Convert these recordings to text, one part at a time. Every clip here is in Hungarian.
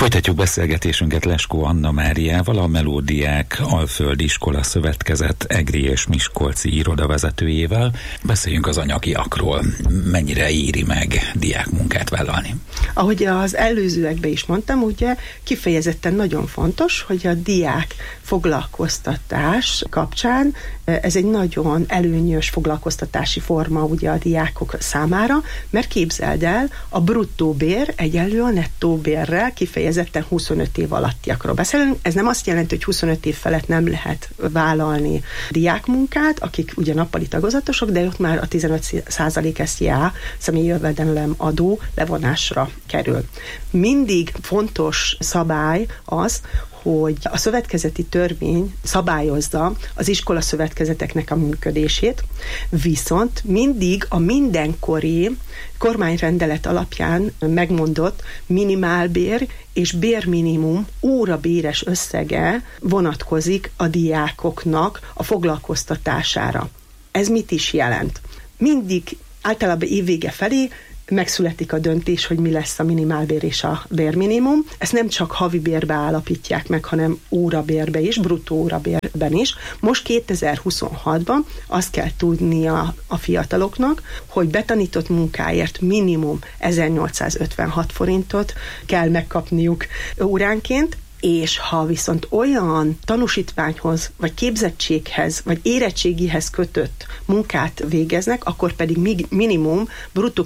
Folytatjuk beszélgetésünket Leskó Anna Máriával, a Melódiák Alföldi Iskola Szövetkezet Egri és Miskolci irodavezetőjével. Beszéljünk az anyagiakról. Mennyire éri meg diákmunkát vállalni? Ahogy az előzőekben is mondtam, ugye kifejezetten nagyon fontos, hogy a diák foglalkoztatás kapcsán ez egy nagyon előnyös foglalkoztatási forma ugye a diákok számára, mert képzeld el, a bruttó bér egyenlő a nettó bérrel, kifejezetten 25 év alattiakról beszélünk. Ez nem azt jelenti, hogy 25 év felett nem lehet vállalni diákmunkát, akik ugye nappali tagozatosok, de ott már a 15% SZIA személyi jövedelem adó levonásra kerül. Mindig fontos szabály az, hogy a szövetkezeti törvény szabályozza az iskola szövetkezeteknek a működését, viszont mindig a mindenkori kormányrendelet alapján megmondott minimálbér és bérminimum órabéres összege vonatkozik a diákoknak a foglalkoztatására. Ez mit is jelent? Mindig általában évvége felé megszületik a döntés, hogy mi lesz a minimálbér és a bérminimum. Ezt nem csak havi bérbe állapítják meg, hanem órabérbe is, bruttó órabérben is. Most 2026-ban azt kell tudnia a fiataloknak, hogy betanított munkáért minimum 1856 forintot kell megkapniuk óránként, és ha viszont olyan tanúsítványhoz, vagy képzettséghez, vagy érettségihez kötött munkát végeznek, akkor pedig minimum bruttó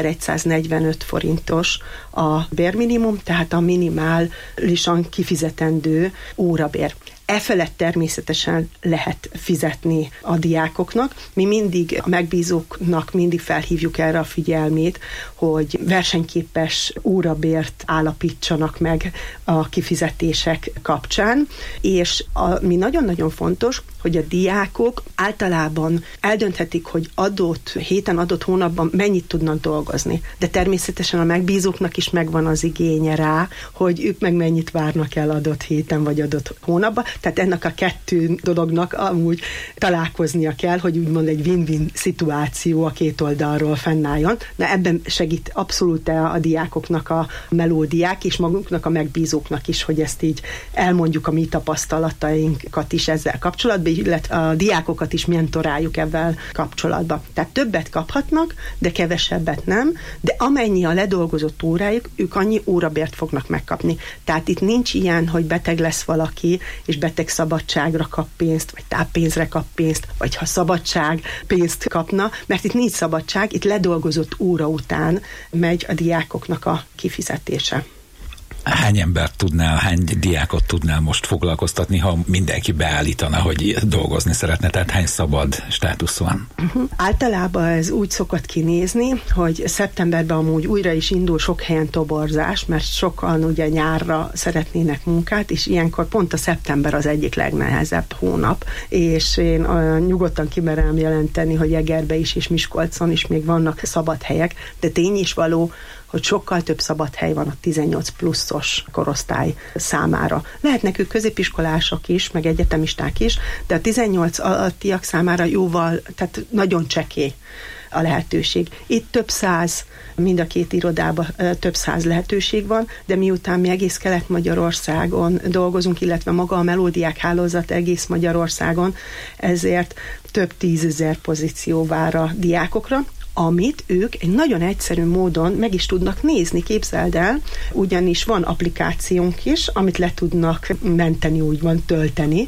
2145 forintos a bérminimum, tehát a minimálisan kifizetendő órabér. Efelett természetesen lehet fizetni a diákoknak. Mi mindig a megbízóknak mindig felhívjuk erre a figyelmét, hogy versenyképes órabért állapítsanak meg a kifizetések kapcsán, és mi nagyon-nagyon fontos, hogy a diákok általában eldönthetik, hogy adott héten, adott hónapban mennyit tudnak dolgozni. De természetesen a megbízóknak is megvan az igénye rá, hogy ők meg mennyit várnak el adott héten, vagy adott hónapban. Tehát ennek a kettő dolognak amúgy találkoznia kell, hogy úgymond egy win-win szituáció a két oldalról fennálljon. Na ebben segít abszolút a diákoknak a melódiák, és magunknak a megbízóknak is, hogy ezt így elmondjuk a mi tapasztalatainkat is ezzel kapcsolatban, illetve a diákokat is mentoráljuk ebben kapcsolatban. Tehát többet kaphatnak, de kevesebbet nem, de amennyi a ledolgozott órájuk, ők annyi órabért fognak megkapni. Tehát itt nincs ilyen, hogy beteg lesz valaki, és beteg szabadságra kap pénzt, vagy táppénzre kap pénzt, vagy ha szabadság pénzt kapna, mert itt nincs szabadság, itt ledolgozott óra után megy a diákoknak a kifizetése. Hány embert tudnál, hány diákot tudnál most foglalkoztatni, ha mindenki beállítana, hogy dolgozni szeretne, tehát hány szabad státusz van? Általában ez úgy szokott kinézni, hogy szeptemberben amúgy újra is indul sok helyen toborzás, mert sokan ugye nyárra szeretnének munkát, és ilyenkor pont a szeptember az egyik legnehezebb hónap, és én nyugodtan kimerem jelenteni, hogy Egerbe is és Miskolcon is még vannak szabad helyek, de tény is való, hogy sokkal több szabad hely van a 18 pluszos korosztály számára. Lehetnek ők középiskolások is, meg egyetemisták is, de a 18 alattiak számára jóval, tehát nagyon csekély a lehetőség. Itt több száz, mind a két irodában több száz lehetőség van, de miután mi egész Kelet-Magyarországon dolgozunk, illetve maga a Melódiák hálózat egész Magyarországon, ezért több 10 000 pozíció vár a diákokra, amit ők egy nagyon egyszerű módon meg is tudnak nézni, képzeld el, ugyanis van applikációnk is, amit le tudnak menteni, úgymond tölteni,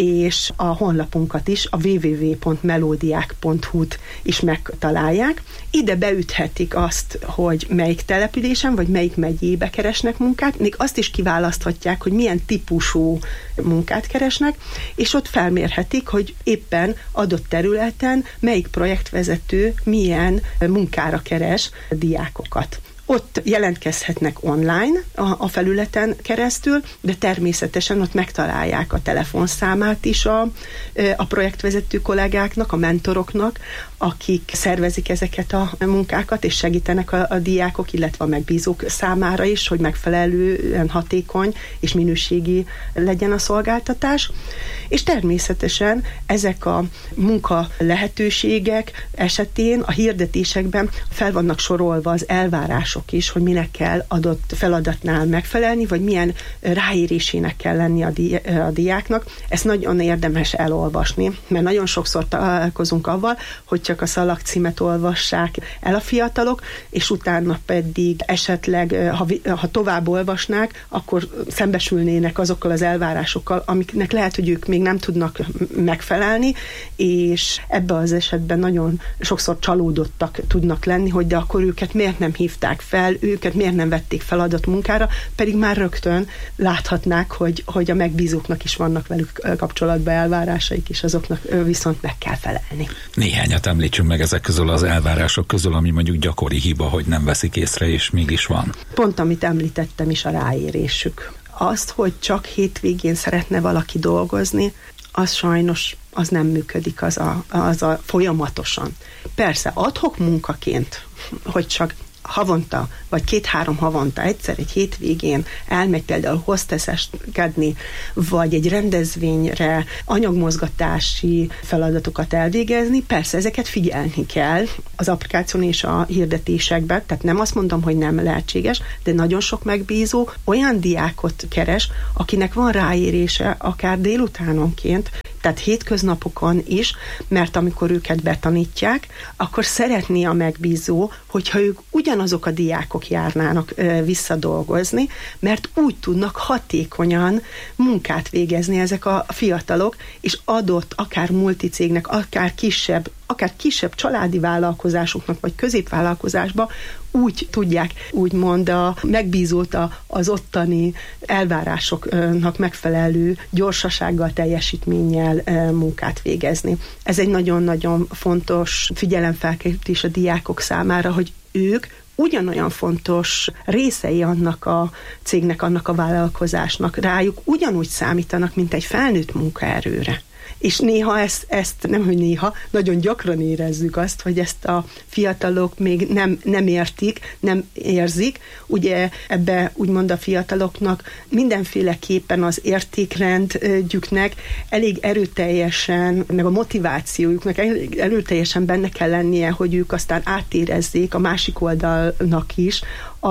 és a honlapunkat is, a www.melodiák.hu-t is megtalálják. Ide beüthetik azt, hogy melyik településen, vagy melyik megyébe keresnek munkát, még azt is kiválaszthatják, hogy milyen típusú munkát keresnek, és ott felmérhetik, hogy éppen adott területen melyik projektvezető milyen munkára keres diákokat. Ott jelentkezhetnek online a felületen keresztül, de természetesen ott megtalálják a telefonszámát is a projektvezető kollégáknak, a mentoroknak, akik szervezik ezeket a munkákat, és segítenek a diákok, illetve a megbízók számára is, hogy megfelelően hatékony és minőségi legyen a szolgáltatás. És természetesen ezek a munka lehetőségek esetén a hirdetésekben fel vannak sorolva az elvárások elvárások is, hogy minek kell adott feladatnál megfelelni, vagy milyen ráérésének kell lenni a diáknak. Ezt nagyon érdemes elolvasni, mert nagyon sokszor találkozunk avval, hogy csak a szalagcímet olvassák el a fiatalok, és utána pedig esetleg, ha tovább olvasnák, akkor szembesülnének azokkal az elvárásokkal, amiknek lehet, hogy ők még nem tudnak megfelelni, és ebben az esetben nagyon sokszor csalódottak tudnak lenni, hogy de akkor őket miért nem hívták fel, őket miért nem vették fel adott munkára, pedig már rögtön láthatnák, hogy a megbízóknak is vannak velük kapcsolatban elvárásaik, és azoknak viszont meg kell felelni. Néhányat említsünk meg ezek közül az elvárások közül, ami mondjuk gyakori hiba, hogy nem veszik észre, és mégis van. Pont amit említettem is, a ráérésük. Azt, hogy csak hétvégén szeretne valaki dolgozni, az sajnos az nem működik, az a folyamatosan. Persze ad-hoc munkaként, hogy csak havonta, vagy 2-3 havonta egyszer egy hétvégén elmegy például hostesseskedni, vagy egy rendezvényre anyagmozgatási feladatokat elvégezni, persze ezeket figyelni kell az applikáción és a hirdetésekben, tehát nem azt mondom, hogy nem lehetséges, de nagyon sok megbízó olyan diákot keres, akinek van ráérése akár délutánonként, tehát hétköznapokon is, mert amikor őket betanítják, akkor szeretné a megbízó, hogyha ők ugyanazok a diákok járnának visszadolgozni, mert úgy tudnak hatékonyan munkát végezni ezek a fiatalok, és adott akár multicégnek, akár kisebb családi vállalkozásoknak, vagy középvállalkozásba úgy tudják, úgymond a megbízót az ottani elvárásoknak megfelelő gyorsasággal, teljesítménnyel munkát végezni. Ez egy nagyon-nagyon fontos figyelemfelkeltés a diákok számára, hogy ők ugyanolyan fontos részei annak a cégnek, annak a vállalkozásnak, rájuk ugyanúgy számítanak, mint egy felnőtt munkaerőre. És néha ezt nem, hogy néha, nagyon gyakran érezzük azt, hogy ezt a fiatalok még nem értik, nem érzik. Ugye ebbe úgymond a fiataloknak mindenféleképpen az értékrendjüknek elég erőteljesen, meg a motivációjuknak elég erőteljesen benne kell lennie, hogy ők aztán átérezzék a másik oldalnak is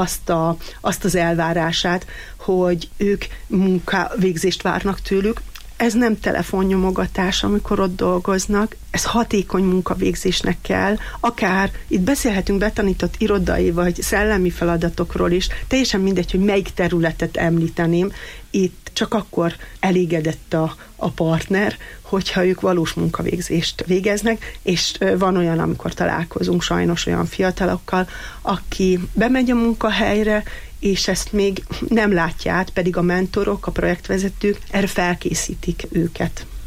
azt az elvárását, hogy ők munkavégzést várnak tőlük. Ez nem telefonnyomogatás, amikor ott dolgoznak, ez hatékony munkavégzésnek kell, akár itt beszélhetünk betanított irodai vagy szellemi feladatokról is, teljesen mindegy, hogy melyik területet említeném, itt csak akkor elégedett a partner, hogyha ők valós munkavégzést végeznek, és van olyan, amikor találkozunk sajnos olyan fiatalokkal, aki bemegy a munkahelyre, és ezt még nem látja át, pedig a mentorok, a projektvezetők erre felkészítik őket.